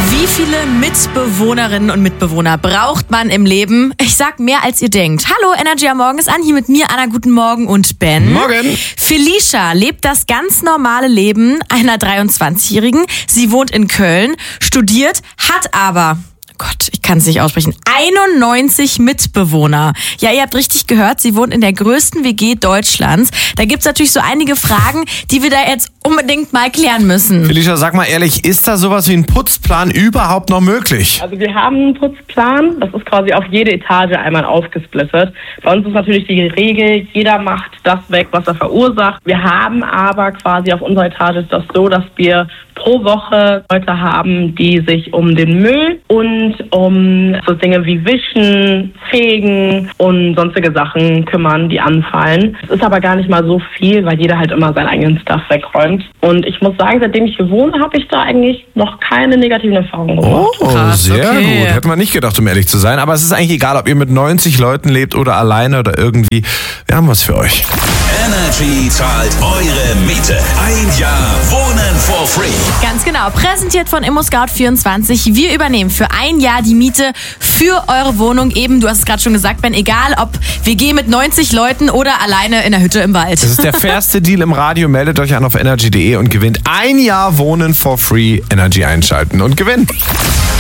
Wie viele Mitbewohnerinnen und Mitbewohner braucht man im Leben? Ich sag mehr, als ihr denkt. Hallo, Energy am Morgen ist an, hier mit mir, Anna, guten Morgen und Ben. Morgen. Felicia lebt das ganz normale Leben einer 23-Jährigen. Sie wohnt in Köln, studiert, hat aber... Gott, ich kann es nicht aussprechen. 91 Mitbewohner. Ja, ihr habt richtig gehört, sie wohnt in der größten WG Deutschlands. Da gibt's natürlich so einige Fragen, die wir da jetzt unbedingt mal klären müssen. Felicia, sag mal ehrlich, ist da sowas wie ein Putzplan überhaupt noch möglich? Also wir haben einen Putzplan, das ist quasi auf jede Etage einmal aufgesplittet. Bei uns ist natürlich die Regel, jeder macht das weg, was er verursacht. Wir haben aber quasi auf unserer Etage ist das so, dass wir pro Woche Leute haben, die sich um den Müll und um so Dinge wie Wischen, Fegen und sonstige Sachen kümmern, die anfallen. Es ist aber gar nicht mal so viel, weil jeder halt immer seinen eigenen Stuff wegräumt. Und ich muss sagen, seitdem ich hier wohne, habe ich da eigentlich noch keine negativen Erfahrungen gemacht. Oh, Krass, sehr okay. gut. Hätten wir nicht gedacht, um ehrlich zu sein. Aber es ist eigentlich egal, ob ihr mit 90 Leuten lebt oder alleine oder irgendwie. Wir haben was für euch. Energy zahlt eure Miete. Ein Jahr Wohnen for free. Ganz genau, präsentiert von ImmoScout24. Wir übernehmen für ein Jahr die Miete für eure Wohnung. Eben, du hast es gerade schon gesagt, Ben, egal ob WG mit 90 Leuten oder alleine in der Hütte im Wald. Das ist der fairste Deal im Radio. Meldet euch an auf energy.de und gewinnt ein Jahr Wohnen for free. Energy einschalten und gewinnen.